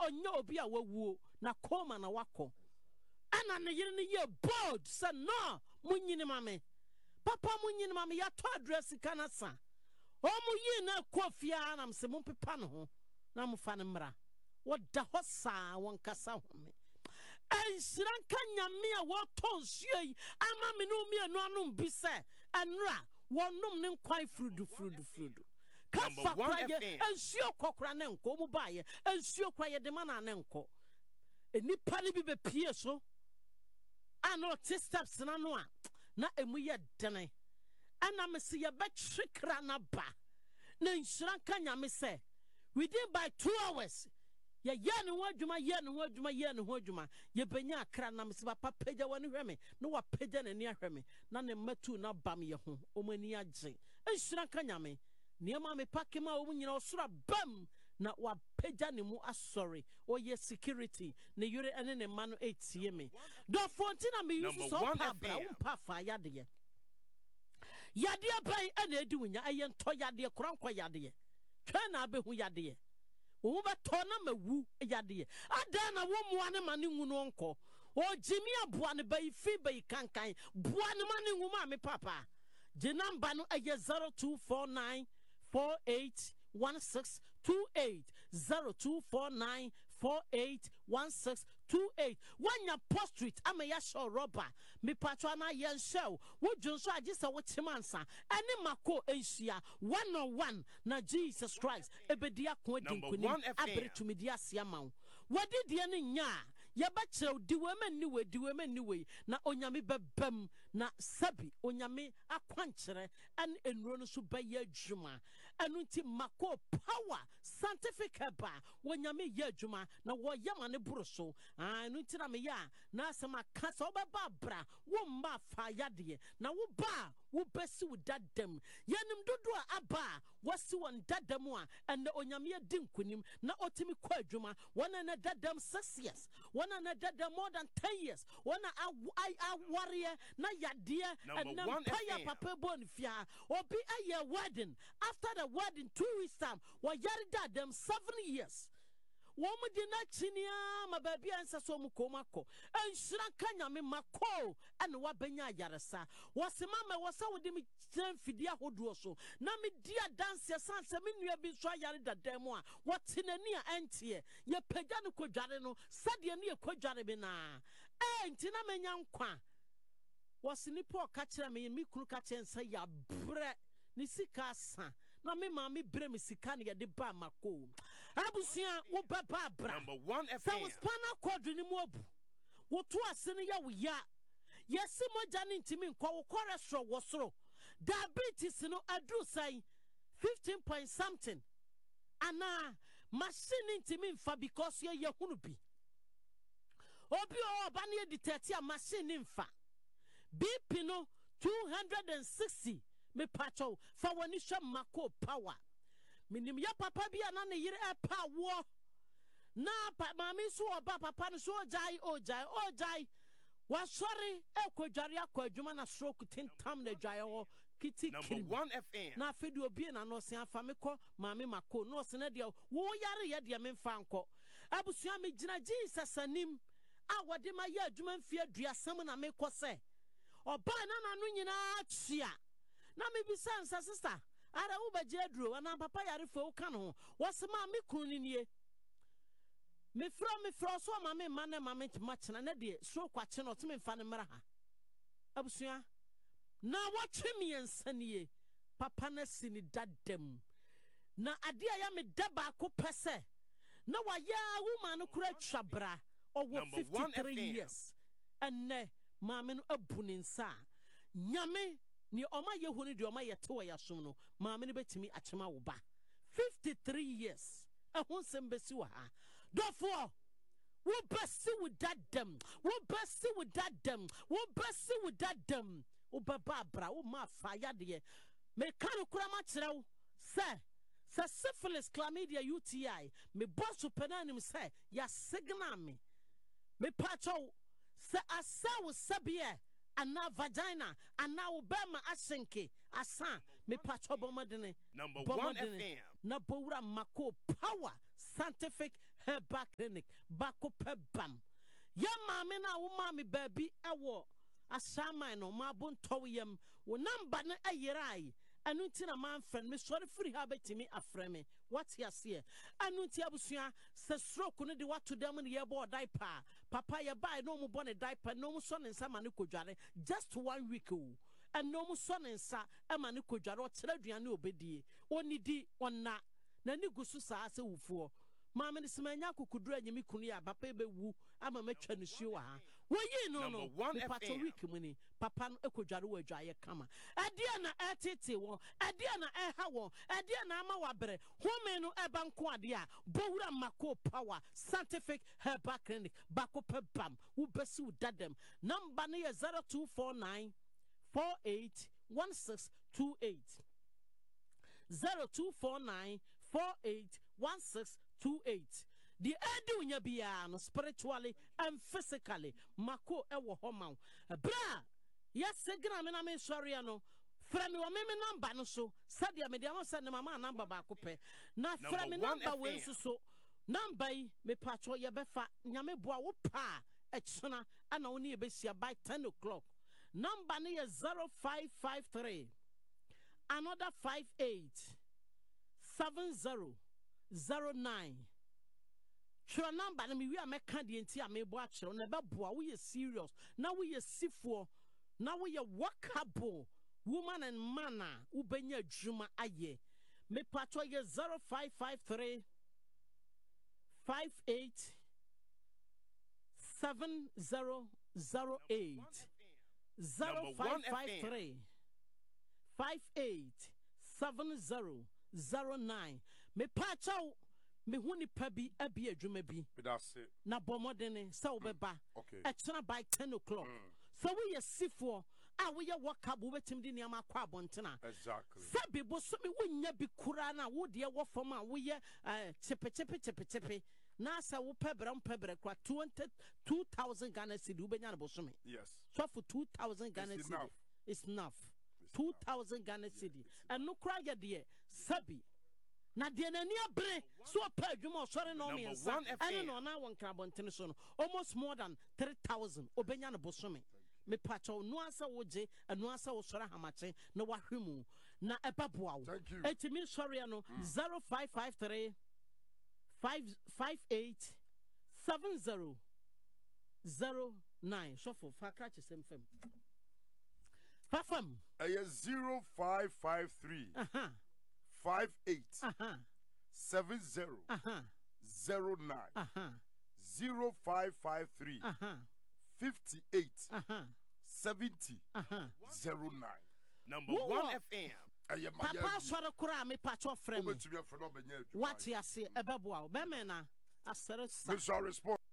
onye obi a wawu na koma na wako ana ne yere ne ye bold say no munyini mame papa munyini mame ya to address kana sa omu yi na kofia na mse mumpepa no ho na mfa ne mra woda ho saa won kasa ho me ensiranka nyame a woton suai ama me no mi anu anu bi se enra wonum ne nkwan frudu kafa kwaye ensuo kokora ne nko mu baaye ensuo kwaye de mana ne nko enipa ne bi be pie so ano t steps na no a na emu ye dene ana me se ye be twekra na ba na ensiranka nyame se within by 2 hours ye ne ho adwuma ye benya akra na me se papa pagya wani hweme no wa pagya na ni ahweme na ne matu na bam ye ho omani agye ensiranka nyame niema me pakema o nyina osura bam na wa pagya ne mu asori o ye security ne yure ene ne ma no etie me do fontina me use so pa bra umpa fa yade bai ene edi wunya eye nto yade korankwa yade twa na abehu yade wo ba to na mawu yade ada na wo mu ane mane ngu no nko o jimi aboa ne bai fi bai kankan boa ne mane ngu ma me papa je namba no eye 0249 481628 0249481628 wanya post street ama ya show rubber me patwa na yen show wo dwonso agisa wo chimansa ene mako enhia 101 na Jesus Christ ebedia ko adinkuni abretumi dia siama wodi die ne nya ye ba kirew diwe maniwe na onyame bebam na sabi onyame akwankere an enuro no so baye adwuma anu nti mako power scientific ba wonyame ye adwuma na wo yama ne broso anu nti na me ya na asema kasa obeba bra wo mba fa yade na wo ba wo besi wo dadam yenim dodo aba wasi won dadam a ene onyame adinkunim na otimi kwa adwuma wona na dadam 6 years wona na dadam more than 10 years wona I warrior na yade and paya papa bonfia obi aye wedding after the wedding 2 weeks time wa yari dadam 7 years womu di na chinia mababi ansa so mu komako enhira kanyame mako ene wabenya yaresa wasema me wasa wodi mi fidi ahodo so na me dia dance sanse me nua bi so yare dadam a wotenani a entie ye pagya no kodware no sade ne ye kodware bi na enti na menya nkwa wasini po ka kire me kunu ka chensa ya bre ni sika sa na me mama bre me sika ne de ba mako abusia wo baba bra number 1 FM sa spana kwadu ni mu abu wo to asene ya wo ya yesi moja ni ntimi nkwa wo cholesterol wo soro diabetes no adu sai 15 point something ana machine ntimi mfa because ye hunu bi obi o ba ne detect a machine mfa BP no 260 me pacho fa woni hwe mako power minim ya papa bia na ne yire pa wo na mami so oba papa no so ojai wa sorry ekwadware akwadwuma na stroke tintam na dwaye ho kiti number 1 FM na afedi obi na no se afa me ko mami mako no se na dia wo yare ye dia me mfa nko abusua me gina Jesus anim a wode ma ye adwuma mfie aduasam na me ko se oba na no nyina tia na me bisa nsa sister ara wo baje aduro na papa yare fo ka no wasema me kunu nie me fro so ma me man ma me machina na de so kwache no to me fa ne mra ha abusua na watwe me nsanie papa na sini dadam na ade ya me daba ko pese na wa ya woman no kura twabra owo 53 years enne ma me no abu ne nsa nyame ni oma yehuni di oma yeto ya som no ma me ne betimi achema wo ba 53 years ehun sembesi wa ha therefore wo besti with that them wo besti with that them wo besti with that them wo baba bra wo ma fa yade me kan kura ma kire wo se syphilis chlamydia UTI me boss penanim se ya signal me pacho se asa wo sabie ana vagina ana obema asenke asa me pacho bomodene number 1 FM na bowura mako power scientific Herbal Clinic bako pebam ya maame na wo maame baabi ewo asaman no mabon towyem wo number na ayerai anu nti na man friend me sorry free ha betimi afreme what yase anu nti abusua se stroke no de wato dem ne yebo diaper papa ye buy no mu bone diaper no mu so ne nsa ma ne kodware just 1 week o and no mu so ne nsa e ma ne kodware o tira duane obedie onidi onna na ni gusu saa se wufuo maame ne semanya kokudura nyimi kunu ya papa bewu ama matwa ne suo ha woyi no no pato week muni papa no ekodware wo adwaye kama adia na etete wo adia na eha wo adia na ama wabre home no eba nko ade a bowura mako power scientific herbal clinic bako pebam wo besi wo dadam number ne 0249 481628 0249 481628 the edu nya bia no spiritually and physically mako ewo homa bra yes gra me na me sori no fra me o me number no so sadia me dia mo send mama number ba ko pe na fra me number we so number yi me pacho ye befa nyame boa wo pa echona ana woni e besia by 10 o'clock number no is 0553 another 58 7009 Sure number na me wi ameka de enti amebo a kire na beboa wo ye serious na wo ye sifo na wo ye workable woman and man wo benya adwuma aye me patro ye 0553 58 7008 0553 58 7009 me patro me huni pabi abi adwuma bi na bomodene se wo beba etena by 10 o'clock so we ye sifo a we ye workable wetim di niam akwa abontena exactly sabi bo so me wonya bi kura na wo de wo fam a wo ye chepe na sa wo pebre kwa 2000 Ghana cedi wo benya na bo so me yes so for 2000 Ghana cedi it's enough 2000 Ghana cedi and no kra ye de sabi na de na nia bre so pa adwuma osore no me nsa ene no na won kra bontene so no almost more than 3000 obenya no bosome me pacho no asa woje eno asa wo sore hamache na wahwemu na ebaboa wo etimi sore no 0553 558 7009 shofo fakra chesem fam fafam 0553 58 70 09 0553 58 70 09 Number 1 FM. Papa swara kura me pacho frame. What you say ebeboa o be me na asere sa. Response